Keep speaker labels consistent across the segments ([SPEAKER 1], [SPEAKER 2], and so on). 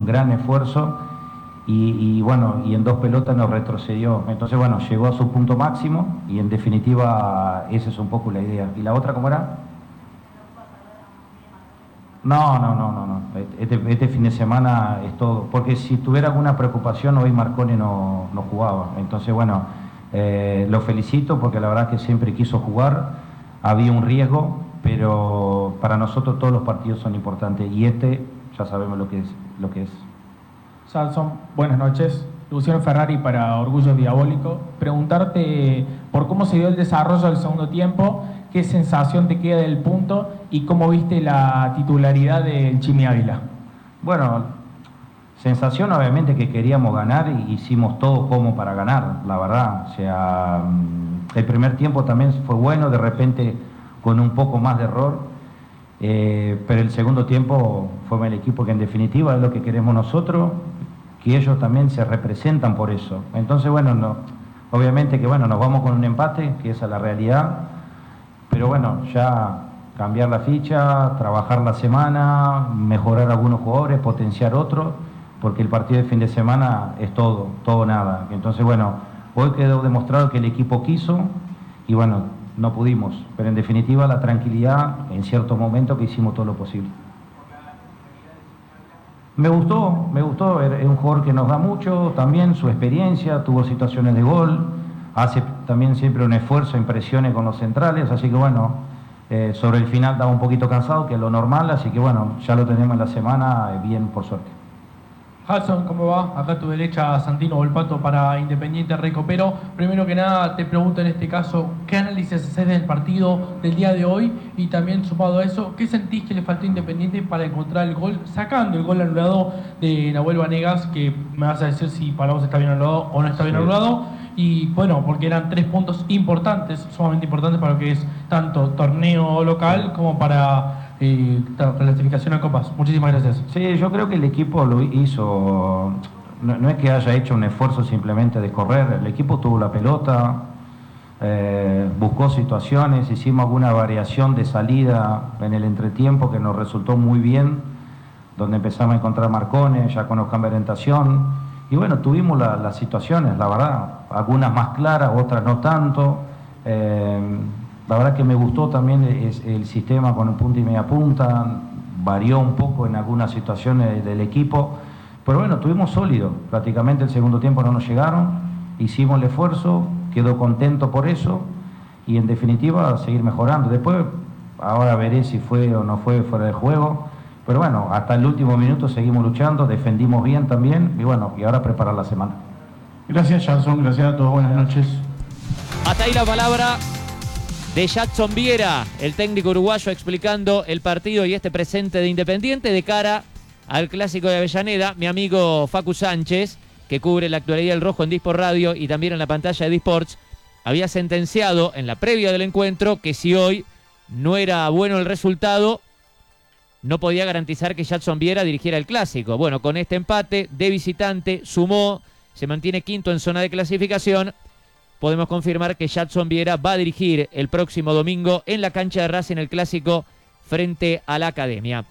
[SPEAKER 1] gran esfuerzo y bueno, y en 2 pelotas nos retrocedió. Entonces, bueno, llegó a su punto máximo y en definitiva esa es un poco la idea. ¿Y la otra cómo era? No. Este fin de semana es todo. Porque si tuviera alguna preocupación, hoy Marcone no jugaba. Entonces, bueno, lo felicito porque la verdad que siempre quiso jugar. Había un riesgo, pero para nosotros todos los partidos son importantes. Y este ya sabemos lo que es.
[SPEAKER 2] Samson, buenas noches. Luciano Ferrari para Orgullo Diabólico. Preguntarte por cómo se dio el desarrollo del segundo tiempo, qué sensación te queda del punto y cómo viste la titularidad del Chimi Ávila.
[SPEAKER 1] Bueno, sensación obviamente que queríamos ganar y hicimos todo como para ganar, la verdad. O sea, el primer tiempo también fue bueno, de repente con un poco más de error, pero el segundo tiempo fue el equipo que en definitiva es lo que queremos nosotros, que ellos también se representan por eso. Entonces, bueno, obviamente que bueno, nos vamos con un empate, que esa es la realidad, pero bueno, ya cambiar la ficha, trabajar la semana, mejorar algunos jugadores, potenciar otros, porque el partido de fin de semana es todo o nada. Entonces, bueno, hoy quedó demostrado que el equipo quiso y bueno, no pudimos, pero en definitiva la tranquilidad en cierto momento que hicimos todo lo posible. Me gustó, es un jugador que nos da mucho, también su experiencia, tuvo situaciones de gol, hace también siempre un esfuerzo en presiones con los centrales, así que bueno, sobre el final estaba un poquito cansado, que es lo normal, así que bueno, ya lo tenemos en la semana, bien por suerte.
[SPEAKER 3] Hudson, ¿cómo va? Acá a tu derecha, Santino Volpato para Independiente Recopero. Primero que nada, te pregunto en este caso, ¿qué análisis haces del partido del día de hoy? Y también, sumado a eso, ¿qué sentís que le faltó a Independiente para encontrar el gol, sacando el gol anulado de Nahuel Vanegas, que me vas a decir si para vos está bien anulado o no está bien anulado? Y bueno, porque eran 3 puntos importantes, sumamente importantes para lo que es tanto torneo local como para clasificación a copas. Muchísimas gracias.
[SPEAKER 1] Sí, yo creo que el equipo lo hizo, no es que haya hecho un esfuerzo simplemente de correr, el equipo tuvo la pelota, buscó situaciones, hicimos alguna variación de salida en el entretiempo que nos resultó muy bien, donde empezamos a encontrar Marcone, ya con los cambios de orientación, y bueno, tuvimos las situaciones, la verdad, algunas más claras, otras no tanto. La verdad que me gustó también el sistema con el punta y media punta, varió un poco en algunas situaciones del equipo, pero bueno, estuvimos sólidos, prácticamente el segundo tiempo no nos llegaron, hicimos el esfuerzo, quedó contento por eso y en definitiva seguir mejorando. Después, ahora veré si fue o no fue fuera de juego, pero bueno, hasta el último minuto seguimos luchando, defendimos bien también y bueno, y ahora preparar la semana.
[SPEAKER 4] Gracias, Jason, gracias a todos, buenas noches.
[SPEAKER 5] Hasta ahí la palabra de Jadson Viera, el técnico uruguayo, explicando el partido y este presente de Independiente de cara al Clásico de Avellaneda. Mi amigo Facu Sánchez, que cubre la actualidad del rojo en Disport Radio y también en la pantalla de Disports, había sentenciado en la previa del encuentro que si hoy no era bueno el resultado, no podía garantizar que Jadson Viera dirigiera el Clásico. Bueno, con este empate de visitante sumó, se mantiene quinto en zona de clasificación. Podemos confirmar que Jadson Viera va a dirigir el próximo domingo en la cancha de Racing el Clásico frente a la Academia.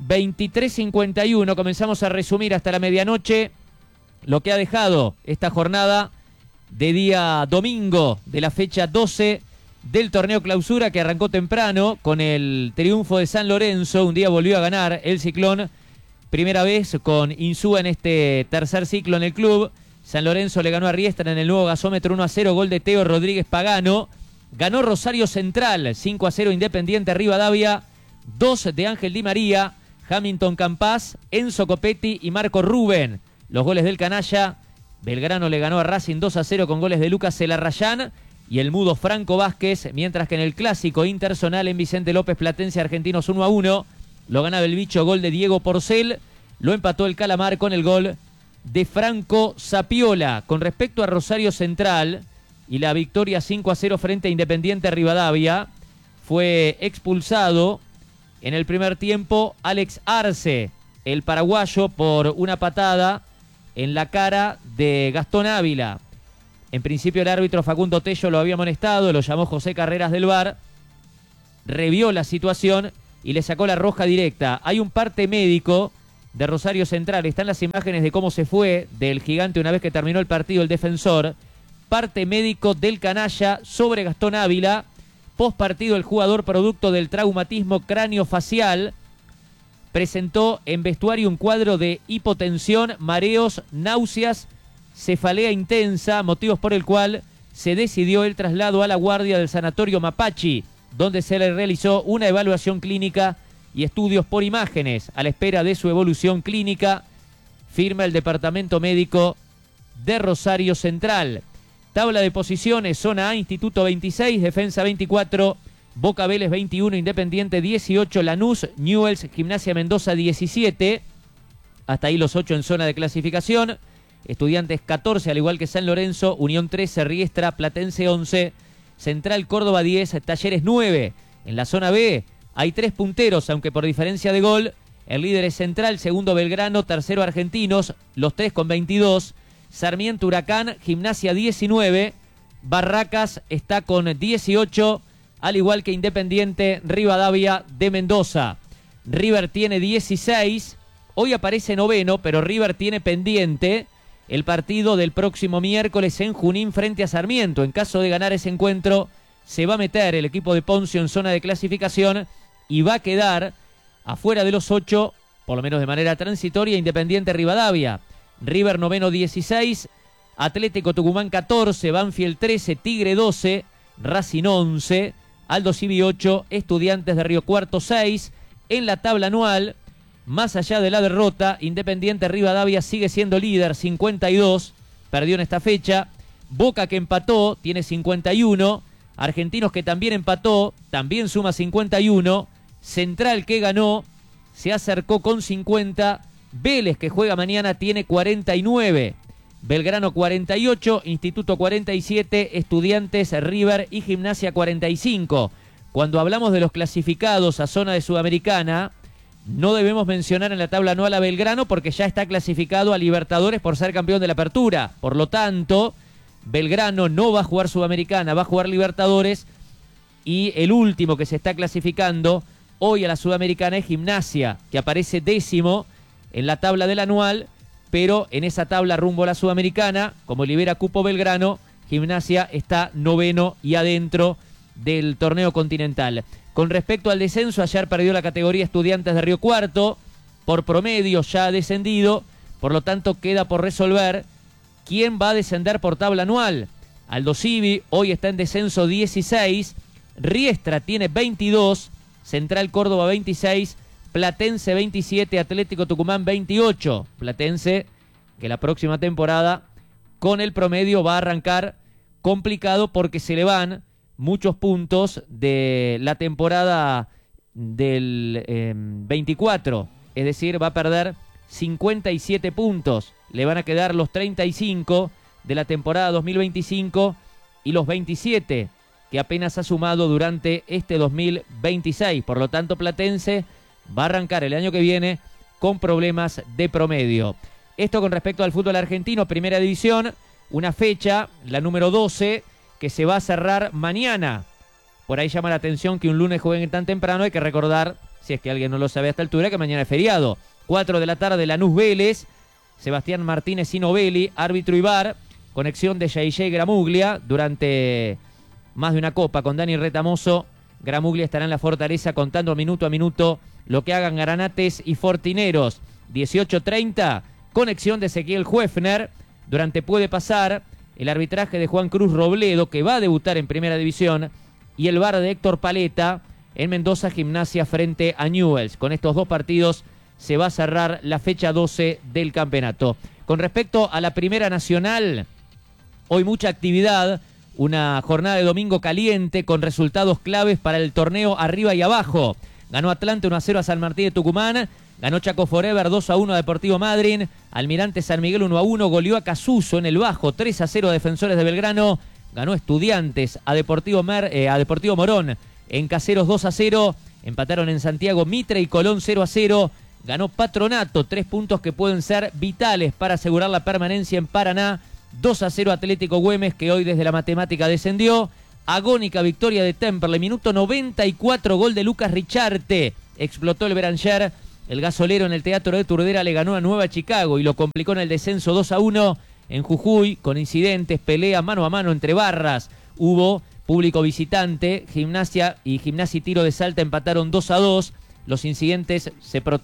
[SPEAKER 5] 23:51, comenzamos a resumir hasta la medianoche lo que ha dejado esta jornada de día domingo de la fecha 12 del torneo clausura, que arrancó temprano con el triunfo de San Lorenzo. Un día volvió a ganar el Ciclón, primera vez con Insúa en este tercer ciclo en el club. San Lorenzo le ganó a Riestra en el nuevo gasómetro 1-0, gol de Teo Rodríguez Pagano. Ganó Rosario Central 5-0 Independiente Rivadavia, 2 de Ángel Di María, Hamilton Campás, Enzo Copetti y Marco Rubén. Los goles del canalla. Belgrano le ganó a Racing 2-0 con goles de Lucas Celarrayán y el mudo Franco Vázquez, mientras que en el clásico interzonal en Vicente López Platense Argentinos 1-1 lo ganaba el bicho, gol de Diego Porcel. Lo empató el Calamar con el gol de Franco Sapiola. Con respecto a Rosario Central y la victoria 5-0 frente a Independiente Rivadavia, fue expulsado en el primer tiempo Alex Arce, el paraguayo, por una patada en la cara de Gastón Ávila. En principio el árbitro Facundo Tello lo había amonestado, lo llamó José Carreras del VAR, revió la situación y le sacó la roja directa. Hay un parte médico de Rosario Central. Están las imágenes de cómo se fue del Gigante una vez que terminó el partido el Defensor. Parte médico del canalla sobre Gastón Ávila. Post partido el jugador, producto del traumatismo craneofacial, presentó en vestuario un cuadro de hipotensión, mareos, náuseas, cefalea intensa, motivos por el cual se decidió el traslado a la guardia del Sanatorio Mapachi, donde se le realizó una evaluación clínica y estudios por imágenes. A la espera de su evolución clínica, firma el Departamento Médico de Rosario Central. Tabla de posiciones: zona A, Instituto 26, Defensa 24, Boca Vélez 21, Independiente 18, Lanús, Newell's, Gimnasia Mendoza 17. Hasta ahí los 8 en zona de clasificación. Estudiantes 14, al igual que San Lorenzo, Unión 13, Riestra, Platense 11, Central Córdoba 10, Talleres 9. En la zona B hay 3 punteros, aunque por diferencia de gol. El líder es Central, segundo Belgrano, tercero Argentinos, los 3 con 22. Sarmiento, Huracán, Gimnasia 19. Barracas está con 18, al igual que Independiente Rivadavia de Mendoza. River tiene 16. Hoy aparece noveno, pero River tiene pendiente el partido del próximo miércoles en Junín frente a Sarmiento. En caso de ganar ese encuentro, se va a meter el equipo de Poncio en zona de clasificación y va a quedar afuera de los 8, por lo menos de manera transitoria, Independiente Rivadavia. River noveno 16, Atlético Tucumán 14, Banfield 13, Tigre 12, Racing 11, Aldo Civi 8, Estudiantes de Río Cuarto 6. En la tabla anual, más allá de la derrota, Independiente Rivadavia sigue siendo líder, 52, perdió en esta fecha. Boca, que empató, tiene 51. Argentinos, que también empató, también suma 51. Central, que ganó, se acercó con 50. Vélez, que juega mañana, tiene 49. Belgrano 48, Instituto 47, Estudiantes, River y Gimnasia 45. Cuando hablamos de los clasificados a zona de Sudamericana, no debemos mencionar en la tabla anual a Belgrano porque ya está clasificado a Libertadores por ser campeón de la Apertura. Por lo tanto, Belgrano no va a jugar Sudamericana, va a jugar Libertadores. Y el último que se está clasificando hoy a la Sudamericana es Gimnasia, que aparece décimo en la tabla del anual, pero en esa tabla rumbo a la Sudamericana, como libera cupo Belgrano, Gimnasia está noveno y adentro del torneo continental. Con respecto al descenso, ayer perdió la categoría Estudiantes de Río Cuarto, por promedio ya ha descendido, por lo tanto queda por resolver quién va a descender por tabla anual. Aldo Civi hoy está en descenso 16, Riestra tiene 22, Central Córdoba 26, Platense 27, Atlético Tucumán 28. Platense, que la próxima temporada con el promedio va a arrancar complicado porque se le van muchos puntos de la temporada del 24. Es decir, va a perder 57 puntos. Le van a quedar los 35 de la temporada 2025 y los 27 que apenas ha sumado durante este 2026. Por lo tanto, Platense va a arrancar el año que viene con problemas de promedio. Esto con respecto al fútbol argentino, primera división, una fecha, la número 12, que se va a cerrar mañana. Por ahí llama la atención que un lunes jueguen tan temprano. Hay que recordar, si es que alguien no lo sabe a esta altura, que mañana es feriado. 4 de la tarde, Lanús Vélez, Sebastián Martínez y Novelli, árbitro y VAR, conexión de J.J. Gramuglia durante más de una copa con Dani Retamoso. Gramuglia estará en la Fortaleza contando minuto a minuto lo que hagan Granates y Fortineros. 18:30, conexión de Ezequiel Huefner. Durante Puede Pasar, el arbitraje de Juan Cruz Robledo, que va a debutar en Primera División, y el VAR de Héctor Paleta en Mendoza Gimnasia frente a Newell's. Con estos dos partidos se va a cerrar la fecha 12 del campeonato. Con respecto a la Primera Nacional, hoy mucha actividad. Una jornada de domingo caliente con resultados claves para el torneo arriba y abajo. Ganó Atlante 1-0 a San Martín de Tucumán. Ganó Chaco Forever 2-1 a Deportivo Madryn. Almirante San Miguel 1-1. Goleó a Casuso en el Bajo 3-0 a Defensores de Belgrano. Ganó Estudiantes a Deportivo Morón en Caseros 2-0. Empataron en Santiago Mitre y Colón 0-0. Ganó Patronato, 3 puntos que pueden ser vitales para asegurar la permanencia en Paraná. 2-0 Atlético Güemes, que hoy desde la matemática descendió. Agónica victoria de Temperley, minuto 94, gol de Lucas Richarte. Explotó el Beranger el gasolero en el Teatro de Turdera le ganó a Nueva Chicago y lo complicó en el descenso 2-1 en Jujuy, con incidentes, pelea mano a mano entre barras. Hubo público visitante, Gimnasia y Tiro de Salta empataron 2-2. Los incidentes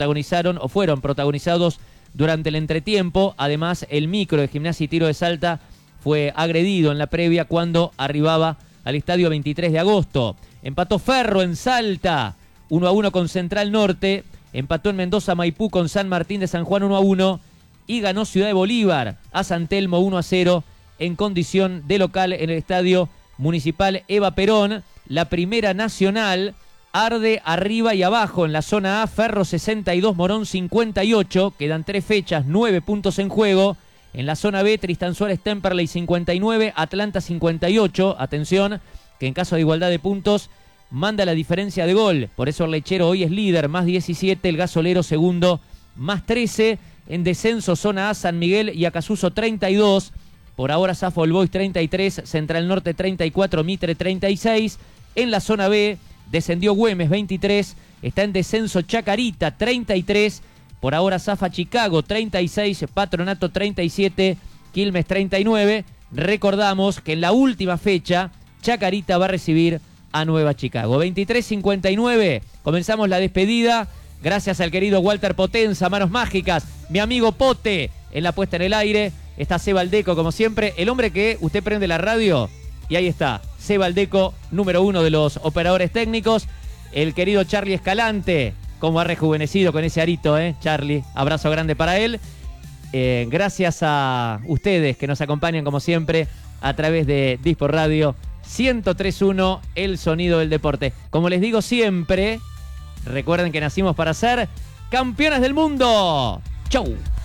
[SPEAKER 5] fueron protagonizados durante el entretiempo. Además, el micro de Gimnasia y Tiro de Salta fue agredido en la previa cuando arribaba al estadio 23 de agosto. Empató Ferro en Salta, 1-1 con Central Norte. Empató en Mendoza Maipú con San Martín de San Juan 1-1. Y ganó Ciudad de Bolívar a San Telmo 1-0 en condición de local en el estadio municipal Eva Perón. La Primera Nacional arde arriba y abajo en la zona A. Ferro 62, Morón 58. Quedan 3 fechas, 9 puntos en juego. En la zona B, Tristan Suárez Temperley 59, Atlanta 58. Atención, que en caso de igualdad de puntos manda la diferencia de gol. Por eso el Lechero hoy es líder, más 17. El Gasolero segundo, más 13. En descenso, zona A, San Miguel y Acasuso 32. Por ahora, Zafo All Boys 33, Central Norte 34, Mitre 36. En la zona B, descendió Güemes 23. Está en descenso Chacarita 33. Por ahora, Zafa Chicago 36, Patronato 37, Quilmes 39. Recordamos que en la última fecha, Chacarita va a recibir a Nueva Chicago. 23:59. Comenzamos la despedida. Gracias al querido Walter Potenza, manos mágicas. Mi amigo Pote en la puesta en el aire. Está Seba Aldeco, como siempre. El hombre que usted prende la radio y ahí está. Seba Aldeco, número 1 de los operadores técnicos. El querido Charlie Escalante, como ha rejuvenecido con ese arito, Charlie. Abrazo grande para él. Gracias a ustedes que nos acompañan, como siempre, a través de Dispor Radio 103.1, el sonido del deporte. Como les digo siempre, recuerden que nacimos para ser campeones del mundo. ¡Chau!